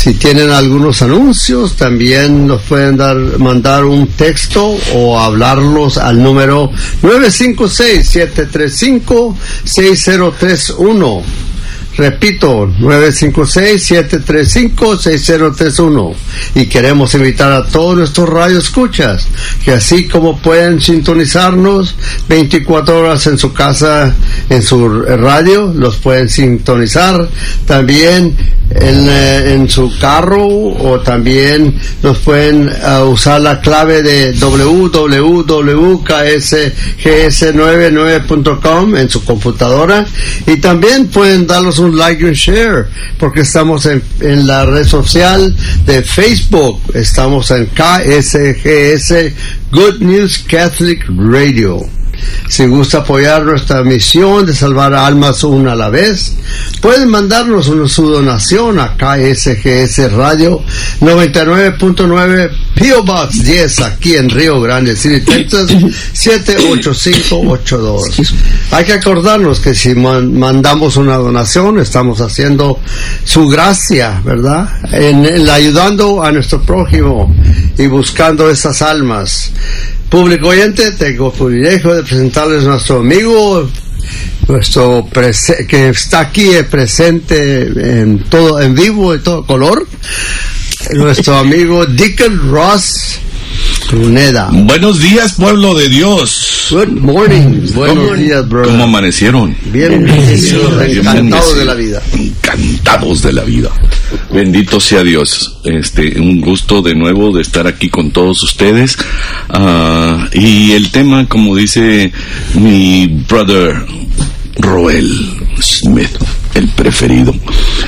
Si tienen algunos anuncios, también nos pueden mandar un texto o hablarlos al número 956-735-6031. Repito, 956-735-6031. Y queremos invitar a todos nuestros radioescuchas que así como pueden sintonizarnos 24 horas en su casa, en su radio, los pueden sintonizar también en su carro, o también nos pueden usar la clave de www.ksgs99.com en su computadora, y también pueden darnos un like y un share, porque estamos en la red social de Facebook. Estamos en KSGS Good News Catholic Radio. Si gusta apoyar nuestra misión de salvar almas una a la vez, pueden mandarnos su donación a KSGS Radio 99.9 P.O. Box 10, aquí en Rio Grande City, Texas 78582. Hay que acordarnos que si mandamos una donación, estamos haciendo su gracia, ¿verdad? En ayudando a nuestro prójimo y buscando esas almas. Público oyente, tengo el privilegio de presentarles a nuestro amigo, que está aquí presente en vivo, de todo color, nuestro amigo Deacon Ross Pruneda. Buenos días, pueblo de Dios. Good morning. Buenos días, brother. ¿Cómo amanecieron? Bien, encantados de la vida. Encantados de la vida. Bendito sea Dios. Un gusto de nuevo de estar aquí con todos ustedes. Y el tema, como dice mi brother Roel Smith, el preferido.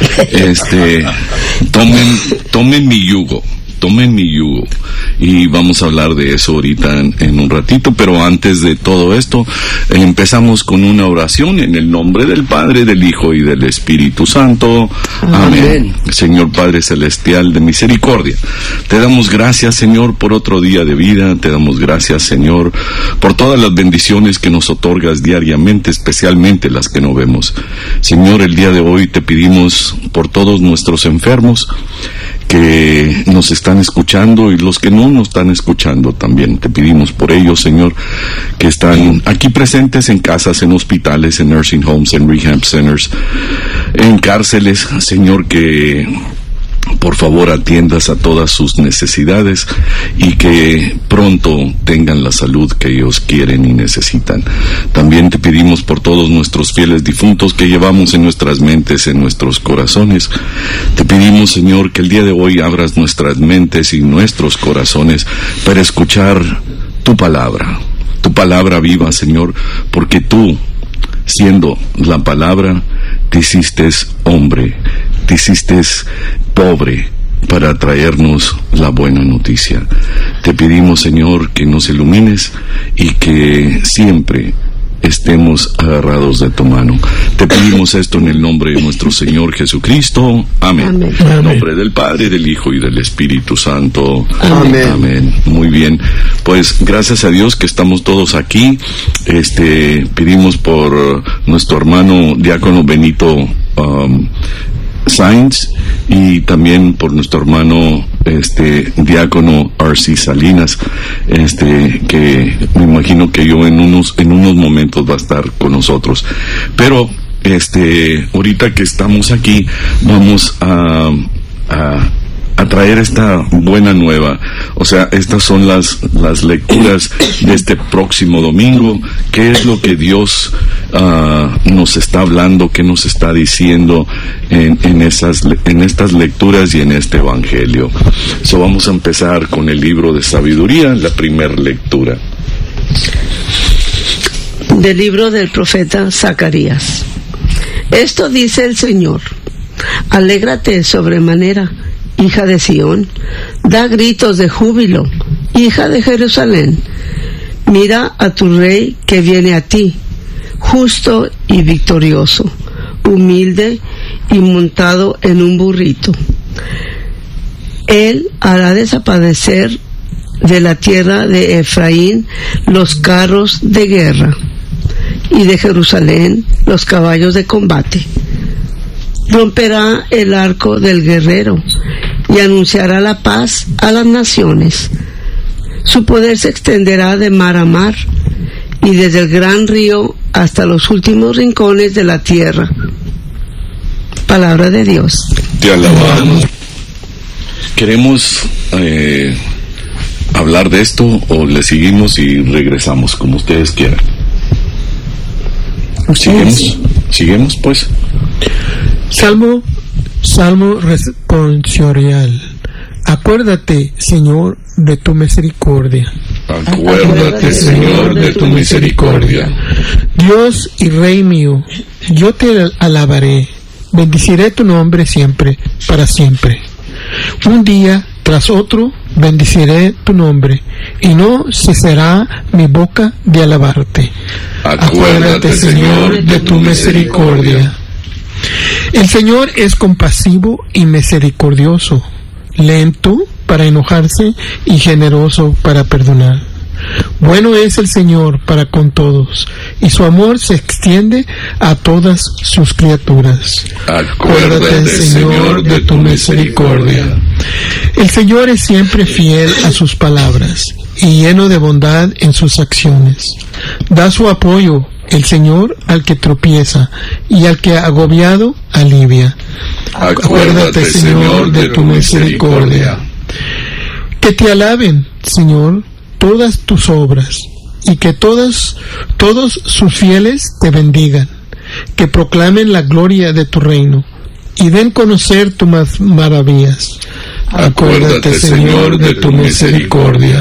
Tomen mi yugo. Tomen mi yugo, y vamos a hablar de eso ahorita en un ratito. Pero antes de todo esto, empezamos con una oración en el nombre del Padre, del Hijo y del Espíritu Santo. Amén. Señor Padre Celestial de misericordia, te damos gracias, Señor, por otro día de vida. Te damos gracias, Señor, por todas las bendiciones que nos otorgas diariamente, especialmente las que no vemos. Señor, el día de hoy te pedimos por todos nuestros enfermos que nos están escuchando, y los que no nos están escuchando también. Te pedimos por ellos, Señor, que están aquí presentes en casas, en hospitales, en nursing homes, en rehab centers, en cárceles, Señor, que por favor atiendas a todas sus necesidades y que pronto tengan la salud que ellos quieren y necesitan. También te pedimos por todos nuestros fieles difuntos que llevamos en nuestras mentes, en nuestros corazones. Te pedimos, Señor, que el día de hoy abras nuestras mentes y nuestros corazones para escuchar tu palabra viva, Señor, porque tú, siendo la palabra, te hiciste hombre, te hiciste pobre para traernos la buena noticia. Te pedimos, Señor, que nos ilumines y que siempre estemos agarrados de tu mano. Te pedimos esto en el nombre de nuestro Señor Jesucristo. Amén. Amén. En el nombre del Padre, del Hijo y del Espíritu Santo. Amén. Amén. Muy bien. Pues gracias a Dios que estamos todos aquí. Pedimos por nuestro hermano diácono Benito Sainz, y también por nuestro hermano diácono R.C. Salinas, que me imagino que yo en unos momentos va a estar con nosotros. Pero ahorita que estamos aquí, vamos a traer esta buena nueva. O sea, estas son las lecturas de este próximo domingo. ¿Qué es lo que Dios nos está hablando, qué nos está diciendo en estas lecturas y en este evangelio? Vamos a empezar con el libro de sabiduría, la primera lectura. Del libro del profeta Zacarías. Esto dice el Señor: alégrate sobremanera, hija de Sión, da gritos de júbilo, hija de Jerusalén. Mira a tu rey que viene a ti, justo y victorioso, humilde y montado en un burrito. Él hará desaparecer de la tierra de Efraín los carros de guerra, y de Jerusalén los caballos de combate. Romperá el arco del guerrero y anunciará la paz a las naciones. Su poder se extenderá de mar a mar y desde el gran río hasta los últimos rincones de la tierra. Palabra de Dios. Te alabamos. Queremos hablar de esto o le seguimos y regresamos como ustedes quieran. Seguimos pues. Salmo responsorial. Acuérdate, Señor, de tu misericordia. Acuérdate, Señor, de tu misericordia. Dios y Rey mío, yo te alabaré, bendeciré tu nombre siempre, para siempre. Un día tras otro bendeciré tu nombre, y no cesará mi boca de alabarte. Acuérdate, Señor, de tu misericordia. El Señor es compasivo y misericordioso, lento para enojarse y generoso para perdonar. Bueno es el Señor para con todos, y su amor se extiende a todas sus criaturas. Acuérdate, Señor, de tu misericordia. El Señor es siempre fiel a sus palabras y lleno de bondad en sus acciones. Da su apoyo el Señor al que tropieza y al que agobiado alivia. Acuérdate, Señor, de tu misericordia. Que te alaben, Señor, todas tus obras, y que todos sus fieles te bendigan. Que proclamen la gloria de tu reino y den conocer tus maravillas. Acuérdate, Señor, de tu misericordia.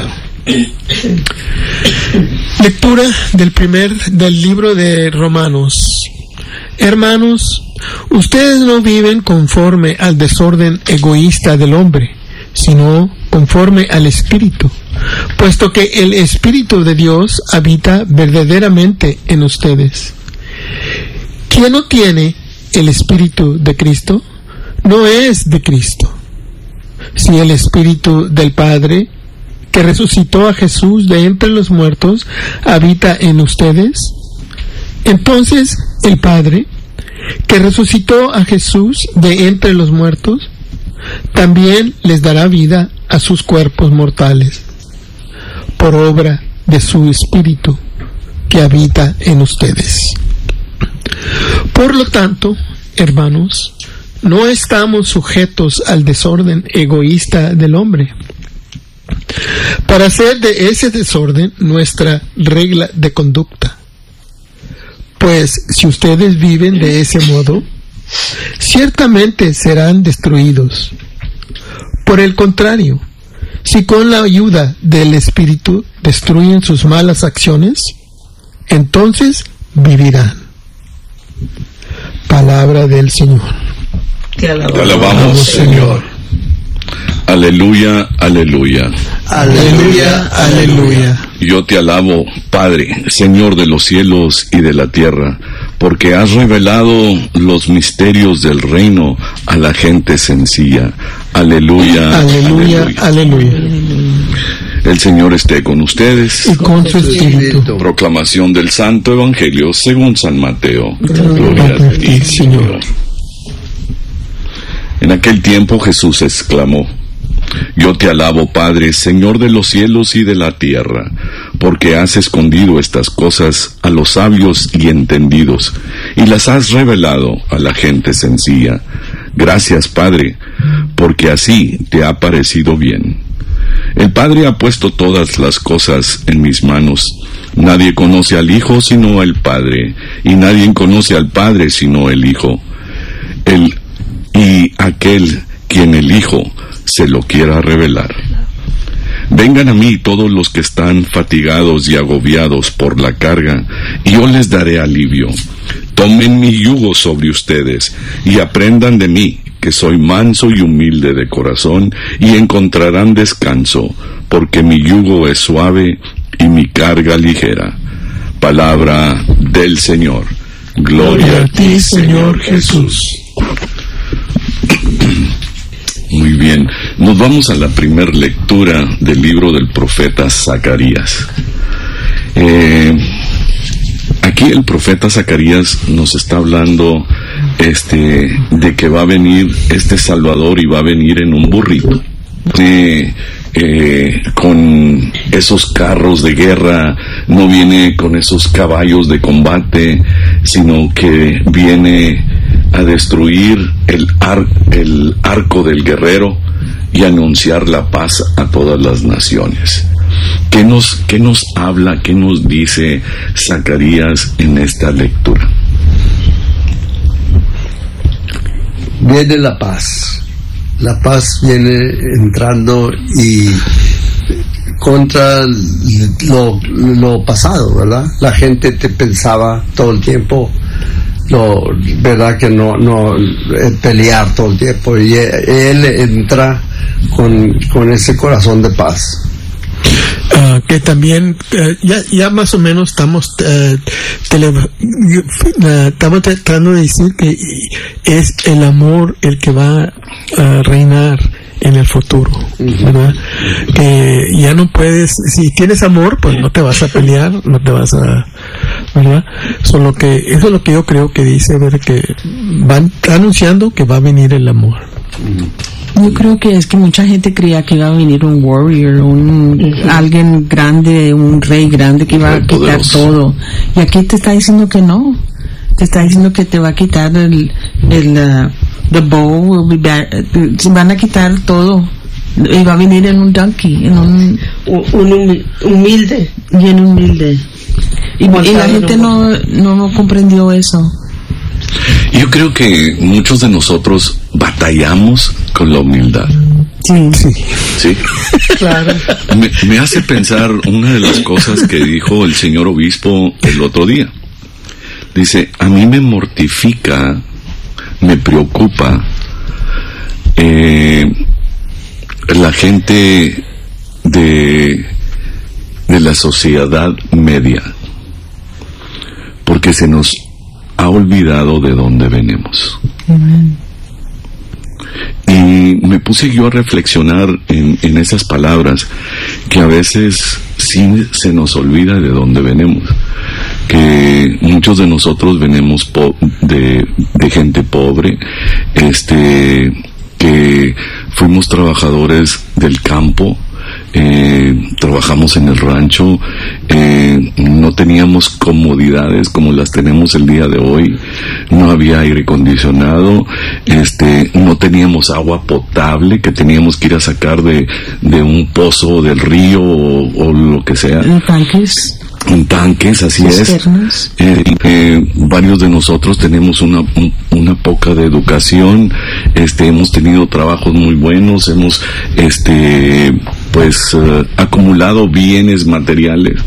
Lectura del libro de Romanos. Hermanos, ustedes no viven conforme al desorden egoísta del hombre, sino conforme al Espíritu, puesto que el Espíritu de Dios habita verdaderamente en ustedes. Quien no tiene el Espíritu de Cristo, no es de Cristo. Si el Espíritu del Padre, que resucitó a Jesús de entre los muertos, habita en ustedes, entonces el Padre, que resucitó a Jesús de entre los muertos, también les dará vida a sus cuerpos mortales, por obra de su Espíritu que habita en ustedes. Por lo tanto, hermanos, no estamos sujetos al desorden egoísta del hombre, para hacer de ese desorden nuestra regla de conducta. Pues si ustedes viven de ese modo, ciertamente serán destruidos. Por el contrario, si con la ayuda del Espíritu destruyen sus malas acciones, entonces vivirán. Palabra del Señor. Te alabamos, Señor. Aleluya, aleluya. Aleluya, aleluya. Yo te alabo, Padre, Señor de los cielos y de la tierra, porque has revelado los misterios del reino a la gente sencilla. Aleluya, aleluya, aleluya. El Señor esté con ustedes. Y con su espíritu. Proclamación del Santo Evangelio según San Mateo. Gloria a ti, Señor. En aquel tiempo Jesús exclamó: Yo te alabo, Padre, Señor de los cielos y de la tierra, porque has escondido estas cosas a los sabios y entendidos, y las has revelado a la gente sencilla. Gracias, Padre, porque así te ha parecido bien. El Padre ha puesto todas las cosas en mis manos. Nadie conoce al Hijo sino el Padre, y nadie conoce al Padre sino el Hijo, y aquel quien el Hijo se lo quiera revelar. Vengan a mí todos los que están fatigados y agobiados por la carga, y yo les daré alivio. Tomen mi yugo sobre ustedes, y aprendan de mí, que soy manso y humilde de corazón, y encontrarán descanso, porque mi yugo es suave y mi carga ligera. Palabra del Señor. Gloria a ti, Señor Jesús. Muy bien, nos vamos a la primera lectura del libro del profeta Zacarías. Aquí el profeta Zacarías nos está hablando de que va a venir este Salvador y va a venir en un burrito. Con esos carros de guerra, no viene con esos caballos de combate, sino que viene a destruir el arco del guerrero y anunciar la paz a todas las naciones. ¿Qué nos habla, qué nos dice Zacarías en esta lectura? Viene la paz. La paz viene entrando y contra lo pasado, ¿verdad? La gente te pensaba todo el tiempo, verdad que no pelear todo el tiempo, y él entra con ese corazón de paz. Que también ya más o menos estamos tratando de decir que es el amor el que va a reinar en el futuro, ¿verdad? Que ya no puedes, si tienes amor, pues no te vas a pelear, no te vas a, ¿verdad? Eso es lo que yo creo que dice, ¿verdad? Que van anunciando que va a venir el amor. Yo creo que es que mucha gente creía que iba a venir un warrior, alguien grande, un rey grande que iba a quitar todo. Y aquí te está diciendo que no. Te está diciendo que te va a quitar the bow, se van a quitar todo. Y va a venir en un donkey, en un humilde. Bien humilde. Y la gente no comprendió eso. Yo creo que muchos de nosotros batallamos con la humildad. Sí. Claro. Me hace pensar una de las cosas que dijo el señor obispo el otro día. Dice, a mí me mortifica, me preocupa la gente de la sociedad media, porque se nos ha olvidado de dónde venimos. Y me puse yo a reflexionar en esas palabras, que a veces sí se nos olvida de dónde venimos, que muchos de nosotros venimos de gente pobre, que fuimos trabajadores del campo, trabajamos en el rancho, no teníamos comodidades como las tenemos el día de hoy, no había aire acondicionado, no teníamos agua potable que teníamos que ir a sacar de un pozo del río o lo que sea. En tanques, así cisternas. Varios de nosotros tenemos una poca de educación, hemos tenido trabajos muy buenos, hemos acumulado bienes materiales,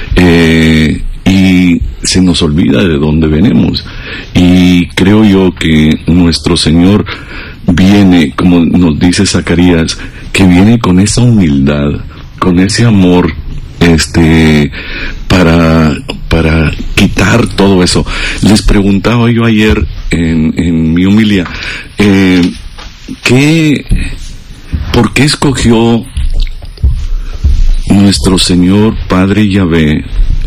y se nos olvida de dónde venimos. Y creo yo que nuestro Señor viene, como nos dice Zacarías, que viene con esa humildad, con ese amor, para quitar todo eso. Les preguntaba yo ayer en mi homilía, ¿por qué escogió nuestro Señor Padre Yahvé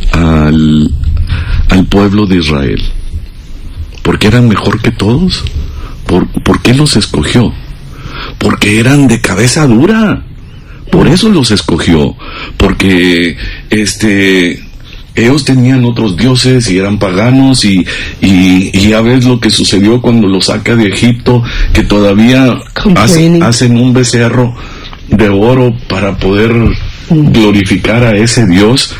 al pueblo de Israel? ¿Porque eran mejor que todos? ¿Por qué los escogió? Porque eran de cabeza dura. Por eso los escogió, porque ellos tenían otros dioses y eran paganos, y ya ves lo que sucedió cuando los saca de Egipto, que todavía hacen un becerro de oro para poder glorificar a ese Dios,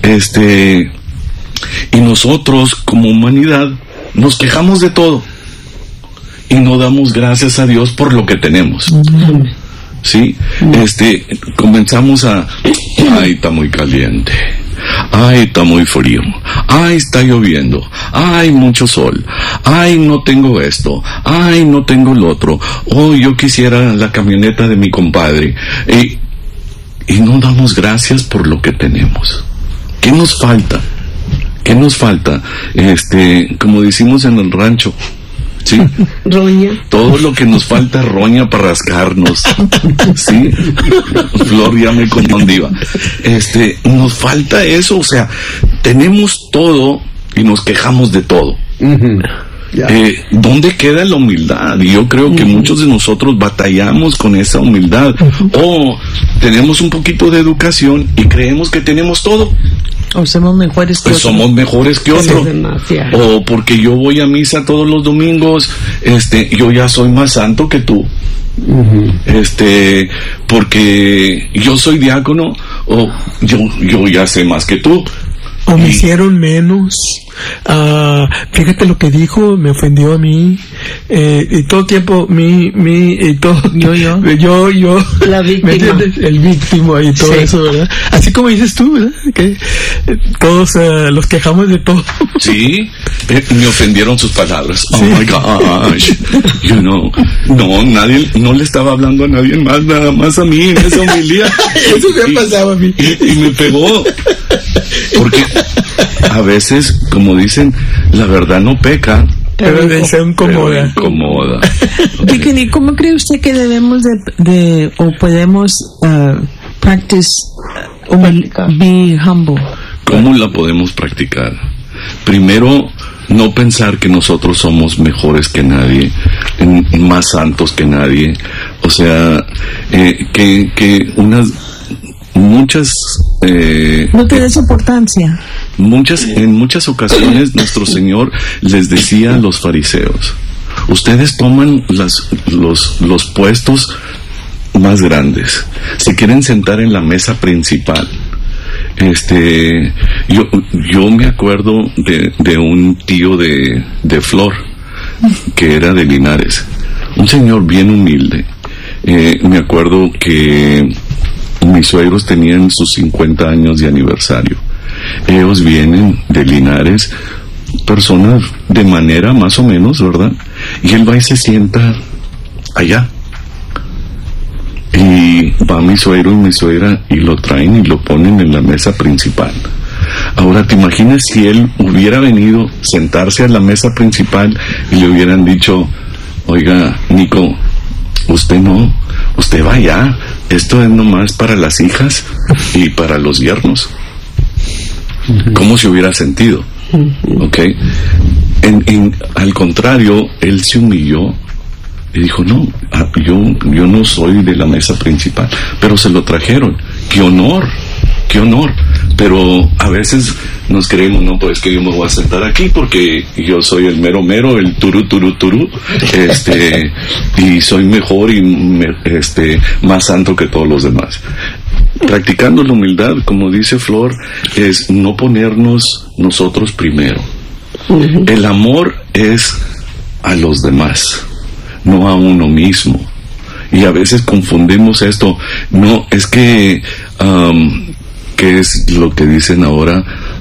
y nosotros como humanidad nos quejamos de todo y no damos gracias a Dios por lo que tenemos. ¿Sí? Comenzamos ay, está muy caliente, ay, está muy frío, ay, está lloviendo, ay, mucho sol, ay, no tengo esto, ay, no tengo lo otro, oh, yo quisiera la camioneta de mi compadre, y no damos gracias por lo que tenemos. ¿Qué nos falta? ¿Qué nos falta? Como decimos en el rancho, ¿sí? Roña. Todo lo que nos falta es roña para rascarnos. ¿Sí? Flor ya me confundiva. Nos falta eso, o sea, tenemos todo y nos quejamos de todo. ¿Dónde queda la humildad? Y yo creo que muchos de nosotros batallamos con esa humildad. O tenemos un poquito de educación y creemos que tenemos todo. O somos mejores que otro. Somos mejores que otro. O porque yo voy a misa todos los domingos, yo ya soy más santo que tú. Porque yo soy diácono, o yo ya sé más que tú. O me hicieron menos. Fíjate lo que dijo, me ofendió a mí. Y todo el tiempo, y todo. Yo. La víctima. ¿Me entiendes? El víctima y todo eso, ¿verdad? Así como dices tú, ¿verdad? Que todos los quejamos de todo. Sí, me ofendieron sus palabras. Oh my gosh. No, nadie, no le estaba hablando a nadie más, nada más a mí en esa homilía. Eso me pasaba a mí. Y me pegó. Porque a veces, como dicen, la verdad no peca, pero se incomoda. ¿Y cómo cree usted que debemos de o podemos practice be humble? ¿Cómo la podemos practicar? Primero, no pensar que nosotros somos mejores que nadie, más santos que nadie. O sea, que muchas no te des importancia. En muchas ocasiones nuestro Señor les decía a los fariseos: ustedes toman los puestos más grandes, se quieren sentar en la mesa principal. Yo me acuerdo de un tío de Flor, que era de Linares, un señor bien humilde. Me acuerdo que mis suegros tenían sus 50 años de aniversario. Ellos vienen de Linares, personas de manera más o menos, ¿verdad? Y él va y se sienta allá. Y va mi suegro y mi suegra y lo traen y lo ponen en la mesa principal. Ahora, ¿te imaginas si él hubiera venido sentarse a la mesa principal y le hubieran dicho: oiga, Nico, usted no, usted va allá, esto es nomás para las hijas y para los yernos? ¿Cómo se hubiera sentido? ¿Ok? Al contrario, él se humilló y dijo: no, yo no soy de la mesa principal, pero se lo trajeron. ¡Qué honor! ¡Qué honor! Pero a veces nos creemos: no, pues que yo me voy a sentar aquí porque yo soy el mero, el turú, y soy mejor y más santo que todos los demás. Practicando la humildad, como dice Flor, es no ponernos nosotros primero. El amor es a los demás, no a uno mismo. Y a veces confundimos esto. No, es que ¿qué es lo que dicen ahora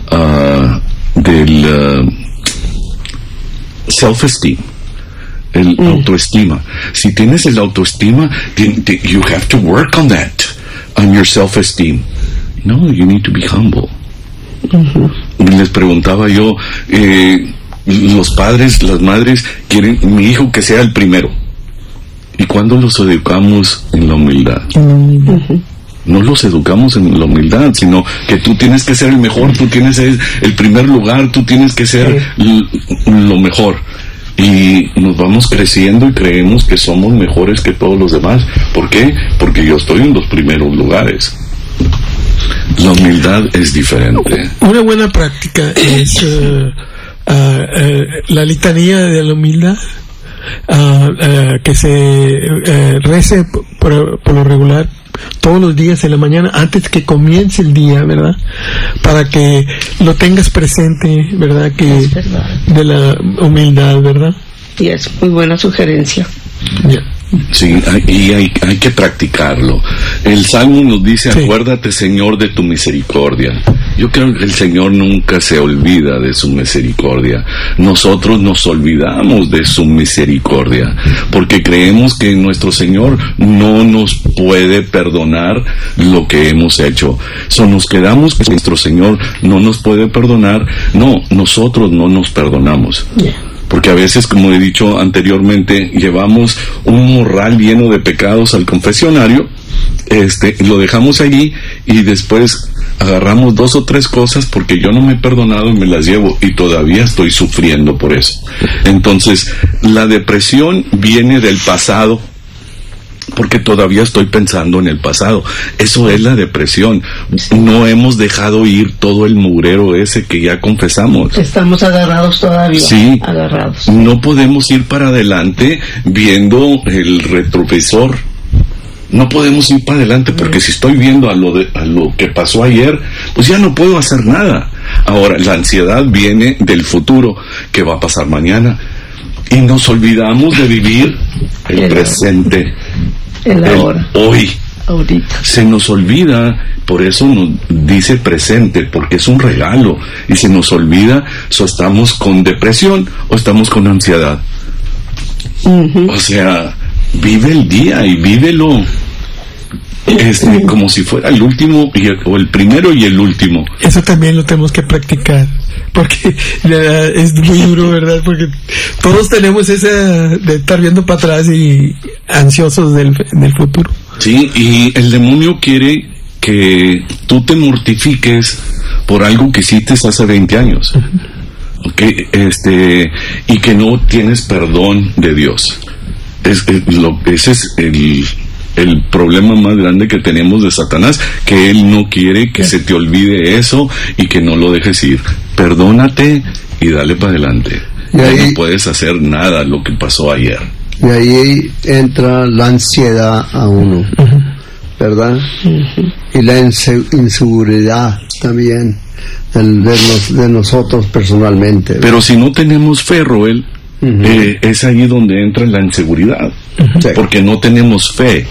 del self-esteem? El autoestima. Si tienes el autoestima, you have to work on that, on your self-esteem. No, you need to be humble. Les preguntaba yo, los padres, las madres quieren mi hijo que sea el primero. ¿Y cuándo los educamos en la humildad? No los educamos en la humildad, sino que tú tienes que ser el mejor, tú tienes el primer lugar, tú tienes que ser lo mejor. Y nos vamos creciendo y creemos que somos mejores que todos los demás. ¿Por qué? Porque yo estoy en los primeros lugares. La humildad es diferente. Una buena práctica es la litanía de la humildad, que se rece por lo regular todos los días en la mañana antes que comience el día, ¿verdad? Para que lo tengas presente, ¿verdad? Que de la humildad, ¿verdad? Y es muy buena sugerencia. Yeah. Sí, y hay que practicarlo. El Salmo nos dice: acuérdate, Señor, de tu misericordia. Yo creo que el Señor nunca se olvida de su misericordia. Nosotros nos olvidamos de su misericordia porque creemos que nuestro Señor no nos puede perdonar lo que hemos hecho. Nos quedamos que nuestro Señor no nos puede perdonar. No, nosotros no nos perdonamos. Porque a veces, como he dicho anteriormente, llevamos un morral lleno de pecados al confesionario, lo dejamos allí y después agarramos 2 o 3 cosas porque yo no me he perdonado y me las llevo y todavía estoy sufriendo por eso. Entonces, la depresión viene del pasado, porque todavía estoy pensando en el pasado. Eso es la depresión. No hemos dejado ir todo el mugrero ese que ya confesamos. Estamos agarrados todavía. Sí. Agarrados. No podemos ir para adelante viendo el retrovisor. No podemos ir para adelante porque si estoy viendo a lo que pasó ayer, pues ya no puedo hacer nada. Ahora, la ansiedad viene del futuro, que va a pasar mañana. Y nos olvidamos de vivir el presente, el ahora, hoy. Ahorita. Se nos olvida, por eso nos dice presente, porque es un regalo. Y se nos olvida, o estamos con depresión o estamos con ansiedad. O sea, vive el día y vívelo como si fuera el último o el primero y el último. Eso también lo tenemos que practicar, porque es muy duro, ¿verdad? Porque todos tenemos esa de estar viendo para atrás y ansiosos del futuro. Sí, y el demonio quiere que tú te mortifiques por algo que hiciste hace 20 años. Okay, y que no tienes perdón de Dios. Ese es el problema más grande que tenemos de Satanás, que él no quiere que se te olvide eso y que no lo dejes ir. Perdónate y dale para adelante. Ya no puedes hacer nada lo que pasó ayer. Y ahí entra la ansiedad a uno, ¿verdad? Y la inseguridad también de nosotros personalmente. Pero si no tenemos fe, Roel, es ahí donde entra la inseguridad. Porque no tenemos fe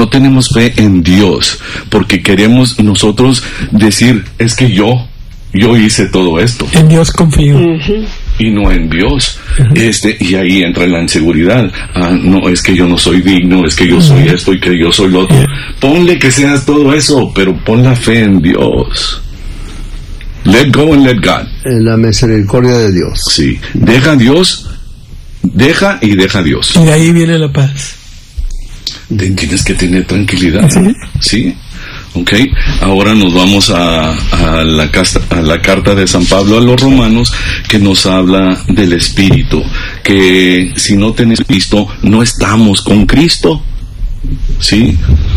en Dios, porque queremos nosotros decir, es que yo hice todo esto. En Dios confío. Y no en Dios. Y ahí entra la inseguridad. No, es que yo no soy digno, es que yo soy esto y que yo soy lo otro. Ponle que seas todo eso, pero pon la fe en Dios. Let go and let God. En la misericordia de Dios. Sí. Deja a Dios. Deja a Dios. Y de ahí viene la paz. Tienes que tener tranquilidad. Sí. Ok. Ahora nos vamos a la carta de San Pablo a los Romanos, que nos habla del Espíritu. Que si no tenés Cristo, no estamos con Cristo. Sí.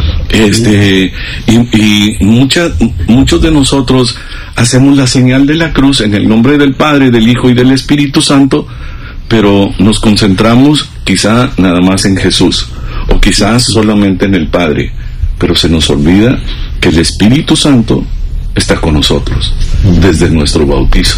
Y muchos de nosotros hacemos la señal de la cruz en el nombre del Padre, del Hijo y del Espíritu Santo, pero nos concentramos quizá nada más en Jesús, o quizás solamente en el Padre, pero se nos olvida que el Espíritu Santo está con nosotros desde nuestro bautizo.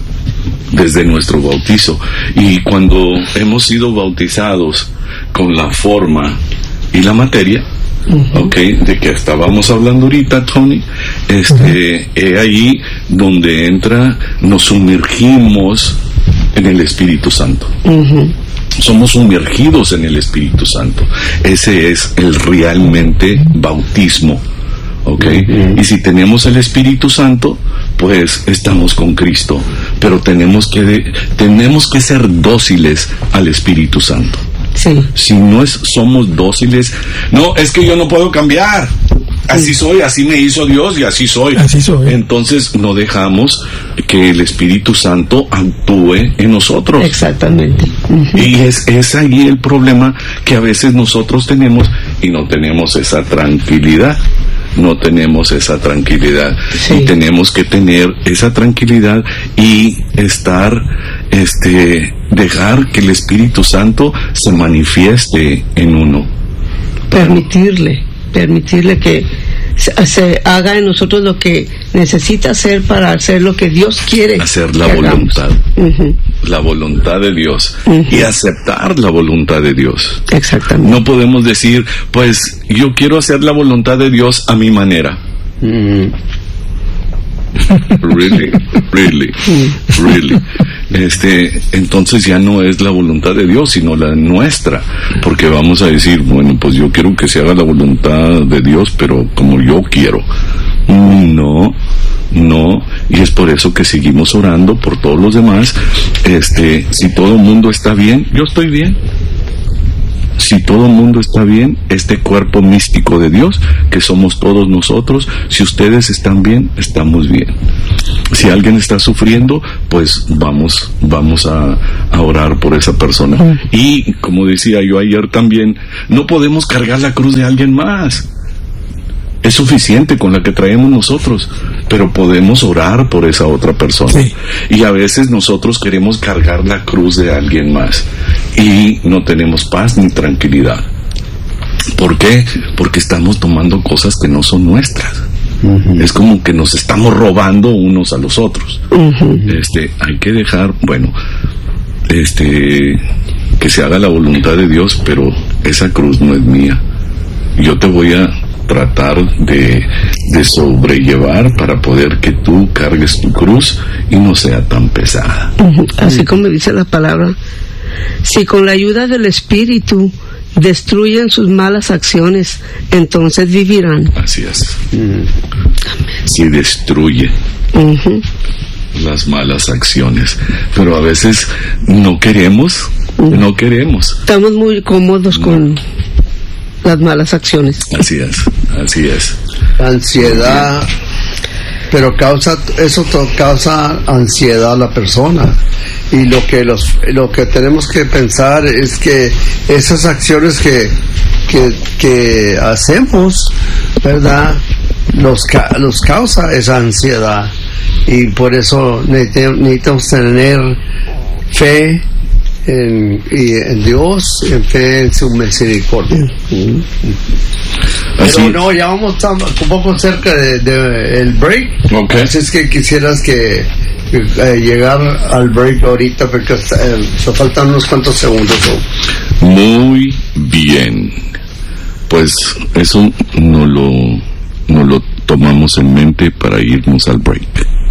Y cuando hemos sido bautizados con la forma y la materia, de que estábamos hablando ahorita, Tony, ahí donde nos sumergimos en el Espíritu Santo. Somos sumergidos en el Espíritu Santo. Ese es el realmente bautismo. Y si tenemos el Espíritu Santo, pues estamos con Cristo. Pero tenemos que ser dóciles al Espíritu Santo. Sí. Si no somos dóciles, no, es que yo no puedo cambiar. Así soy, así me hizo Dios y así soy. Entonces no dejamos que el Espíritu Santo actúe en nosotros. Exactamente. Y es ahí el problema que a veces nosotros tenemos y no tenemos esa tranquilidad. Sí. Y tenemos que tener esa tranquilidad y dejar que el Espíritu Santo se manifieste en uno. Permitirle que se haga en nosotros lo que necesita hacer para hacer lo que Dios quiere. Hacer la voluntad. La voluntad de Dios. Y aceptar la voluntad de Dios. Exactamente. No podemos decir, pues, yo quiero hacer la voluntad de Dios a mi manera. Really. Entonces ya no es la voluntad de Dios, sino la nuestra, porque vamos a decir, bueno, pues yo quiero que se haga la voluntad de Dios, pero como yo quiero. No, y es por eso que seguimos orando por todos los demás. Si todo el mundo está bien, yo estoy bien. si todo el mundo está bien, este cuerpo místico de Dios, que somos todos nosotros, si ustedes están bien, estamos bien. Si alguien está sufriendo, pues vamos a orar por esa persona. Y como decía yo ayer también, no podemos cargar la cruz de alguien más. Es suficiente con la que traemos nosotros, pero podemos orar por esa otra persona. Sí. Y a veces nosotros queremos cargar la cruz de alguien más y no tenemos paz ni tranquilidad. ¿Por qué? Porque estamos tomando cosas que no son nuestras. Es como que nos estamos robando unos a los otros. Hay que dejar, que se haga la voluntad de Dios, pero esa cruz no es mía. Yo te voy a tratar de sobrellevar para poder que tú cargues tu cruz y no sea tan pesada. Así como dice la palabra, si con la ayuda del Espíritu destruyen sus malas acciones, entonces vivirán. Así es. Si destruye las malas acciones, pero a veces no queremos. Estamos muy cómodos con las malas acciones. Así es. La ansiedad, pero causa ansiedad a la persona. Y lo que tenemos que pensar es que esas acciones que hacemos, ¿verdad?, los causa esa ansiedad. Y por eso necesitamos tener fe en Dios, en fe en su misericordia. Pero no, ya vamos un poco cerca del break. Okay. Así es que quisieras que llegar al break ahorita, porque se faltan unos cuantos segundos. Muy bien, pues eso no lo tomamos en mente para irnos al break.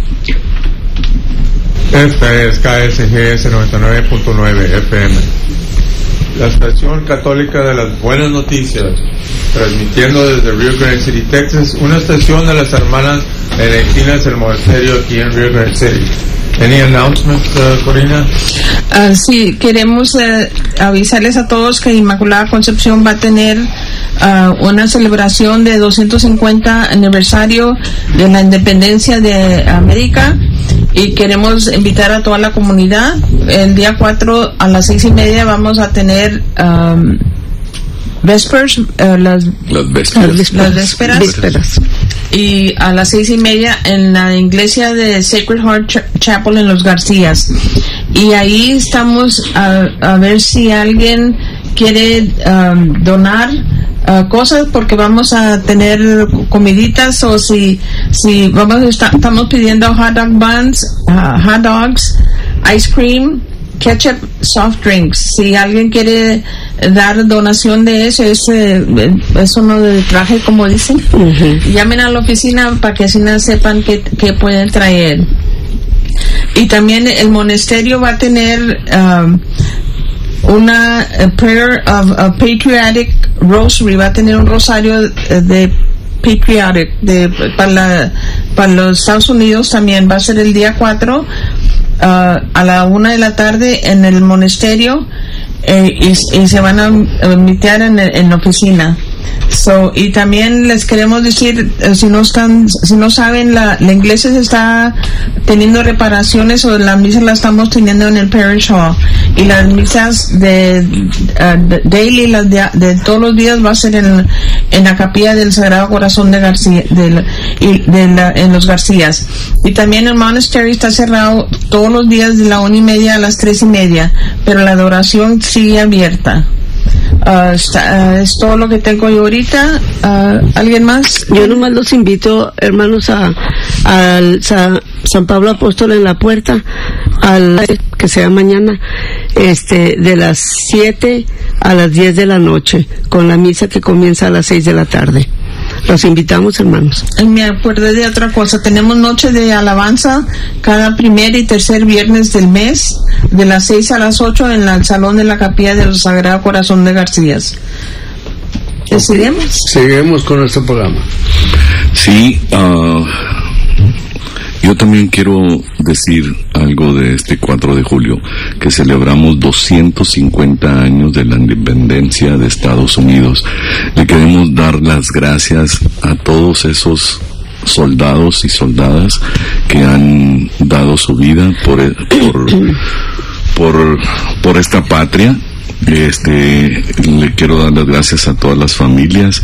Esta es KSGS 99.9 FM, la estación católica de las buenas noticias, transmitiendo desde Rio Grande City, Texas, una estación de las hermanas benedictinas del monasterio aquí en Rio Grande City. Any announcements, Corina? Sí, queremos avisarles a todos que Inmaculada Concepción va a tener una celebración de 250 aniversario de la independencia de América, y queremos invitar a toda la comunidad. El día 4 a las 6:30 vamos a tener Vespers, las vísperas. Y a las 6:30 en la iglesia de Sacred Heart Chapel en Los Garcías. Y ahí estamos a ver si alguien quiere donar cosas, porque vamos a tener comiditas, o si estamos pidiendo hot dog buns, hot dogs, ice cream, ketchup, soft drinks. Si alguien quiere dar donación de eso, es uno de traje, como dicen. Llamen a la oficina para que así no sepan que pueden traer. Y también el monasterio va a tener una prayer of a patriotic rosary, va a tener un rosario de patriotic para los Estados Unidos. También va a ser el día 4 a la 1:00 p.m. en el monasterio, y se van a emitir en la oficina. Y también les queremos decir, si no saben, la iglesia se está teniendo reparaciones, o la misa la estamos teniendo en el Parish Hall, y las misas de daily, las de todos los días, va a ser en la capilla del Sagrado Corazón de García, en Los Garcías. Y también el monasterio está cerrado todos los días de la 1:30 a las 3:30, pero la adoración sigue abierta. Es todo lo que tengo yo ahorita. ¿Alguien más? Yo nomás los invito, hermanos, al San Pablo Apóstol en la Puerta, que sea mañana, de las 7 a las 10 de la noche, con la misa que comienza a las 6 de la tarde. Los invitamos, hermanos. Me acuerdo de otra cosa. Tenemos noche de alabanza cada primer y tercer viernes del mes, de las 6 a las 8 en el salón de la capilla del Sagrado Corazón de Garcías. ¿Seguimos? Seguimos con nuestro programa. Sí, Yo también quiero decir algo de este 4 de julio, que celebramos 250 años de la independencia de Estados Unidos. Le queremos dar las gracias a todos esos soldados y soldadas que han dado su vida por esta patria. Le quiero dar las gracias a todas las familias